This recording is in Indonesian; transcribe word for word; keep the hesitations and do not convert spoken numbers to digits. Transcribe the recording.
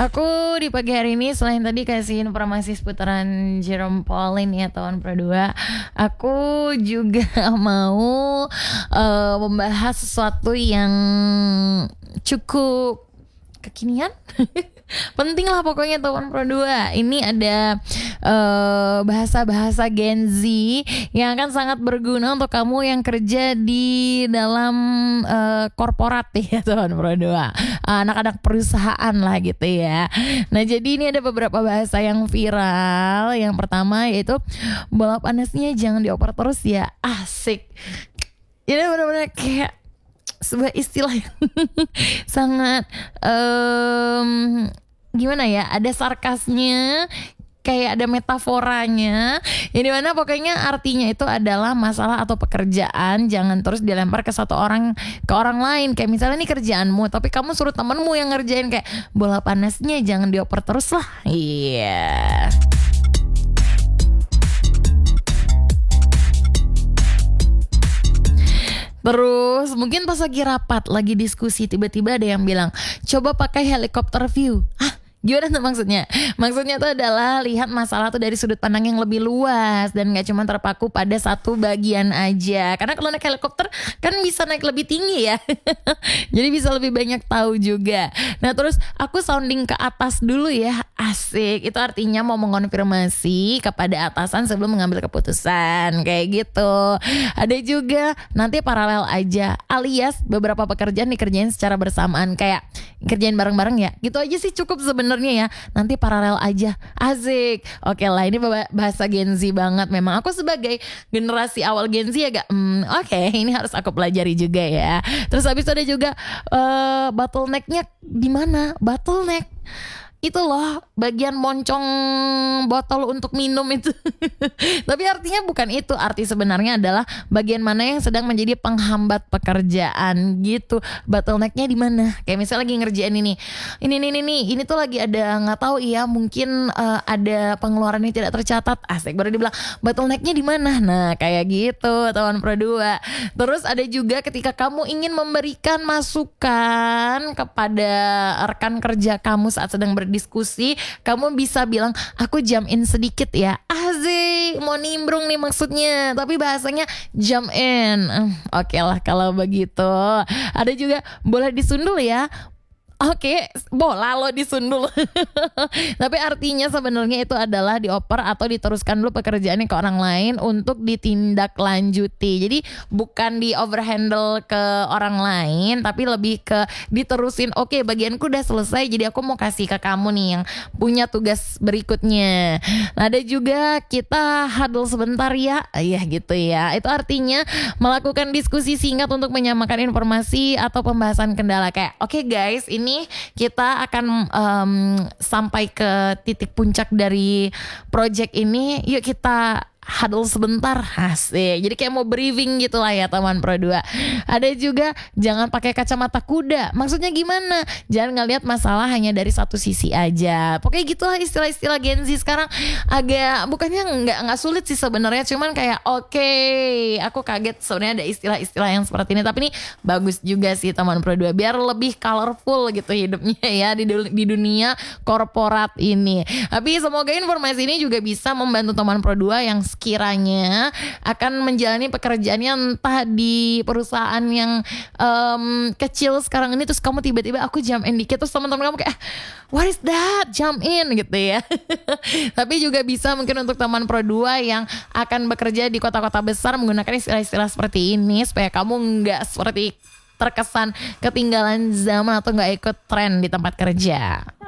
Aku di pagi hari ini selain tadi kasih informasi seputaran Jerome Pauline ya tahun Pro dua, aku juga mau uh, membahas sesuatu yang cukup kekinian. Penting lah pokoknya tahun Pro dua. Ini ada uh, bahasa-bahasa Gen Z yang akan sangat berguna untuk kamu yang kerja di dalam uh, korporat ya tahun Pro dua, anak-anak perusahaan lah gitu ya. Nah jadi ini ada beberapa bahasa yang viral. Yang pertama yaitu bola panasnya jangan dioper terus ya. Asik. Ini benar-benar kayak sebuah istilah yang sangat um, gimana ya, ada sarkasnya, kayak ada metaforanya, yang dimana pokoknya artinya itu adalah masalah atau pekerjaan jangan terus dilempar ke satu orang ke orang lain. Kayak misalnya nih kerjaanmu, tapi kamu suruh temenmu yang ngerjain, kayak bola panasnya jangan dioper terus lah. Iya. Terus mungkin pas lagi rapat, lagi diskusi, tiba-tiba ada yang bilang coba pakai helikopter view. Hah? Gimana tuh maksudnya? Maksudnya tuh adalah lihat masalah tuh dari sudut pandang yang lebih luas dan gak cuma terpaku pada satu bagian aja. Karena kalau naik helikopter kan bisa naik lebih tinggi ya. Jadi bisa lebih banyak tahu juga. Nah terus aku sounding ke atas dulu ya. Asik. Itu artinya mau mengonfirmasi kepada atasan sebelum mengambil keputusan. Kayak gitu. Ada juga nanti paralel aja, alias beberapa pekerjaan dikerjain secara bersamaan. Kayak kerjain bareng-bareng ya. Gitu aja sih cukup sebenarnya. Sebenarnya ya, nanti paralel aja. Asik. Oke lah, ini bahasa Gen Z banget. Memang aku sebagai generasi awal Gen Z agak hmm, oke, okay, ini harus aku pelajari juga ya. Terus habis itu ada juga uh, bottlenecknya di mana? Bottleneck itu loh, bagian moncong botol untuk minum itu. Tapi artinya bukan itu. Arti sebenarnya adalah bagian mana yang sedang menjadi penghambat pekerjaan gitu. Bottlenecknya di mana? Kayak misalnya lagi ngerjain ini. Ini ini ini ini tuh lagi ada nggak tahu ya, mungkin uh, ada pengeluaran yang tidak tercatat. Asik, baru dibilang bottlenecknya di mana? Nah, kayak gitu tahun Pro dua. Terus ada juga ketika kamu ingin memberikan masukan kepada rekan kerja kamu saat sedang ber diskusi, kamu bisa bilang aku jump in sedikit ya. Asik, mau nimbrung nih maksudnya, tapi bahasanya jump in. Oke okay lah kalau begitu. Ada juga boleh disundul ya. Oke, okay, bola lo disundul. Tapi artinya sebenarnya itu adalah dioper atau diteruskan dulu pekerjaannya ke orang lain untuk ditindaklanjuti. Jadi bukan di overhandle ke orang lain, tapi lebih ke diterusin. Oke, okay, bagianku udah selesai, jadi aku mau kasih ke kamu nih yang punya tugas berikutnya. Nah, ada juga kita huddle sebentar ya. Ya gitu ya. Itu artinya melakukan diskusi singkat untuk menyamakan informasi atau pembahasan kendala. Kayak oke okay guys, ini kita akan um, sampai ke titik puncak dari project ini. Yuk kita huddle sebentar. Asik. Jadi kayak mau briefing gitu lah ya teman Pro dua. Ada juga jangan pakai kacamata kuda. Maksudnya gimana? Jangan ngelihat masalah hanya dari satu sisi aja. Pokoknya gitulah istilah-istilah Gen Z sekarang. Agak bukannya nggak nggak sulit sih sebenarnya, cuman kayak oke, okay, aku kaget sebenarnya ada istilah-istilah yang seperti ini. Tapi ini bagus juga sih teman Pro dua, biar lebih colorful gitu hidupnya ya di, di dunia korporat ini. Tapi semoga informasi ini juga bisa membantu teman Pro dua yang sekiranya akan menjalani pekerjaannya entah di perusahaan yang um, kecil sekarang ini, terus kamu tiba-tiba aku jump in dikit, terus teman-teman kamu kayak what is that, jump in gitu ya. Tapi juga bisa mungkin untuk teman Pro dua yang akan bekerja di kota-kota besar menggunakan istilah-istilah seperti ini supaya kamu nggak seperti terkesan ketinggalan zaman atau nggak ikut tren di tempat kerja.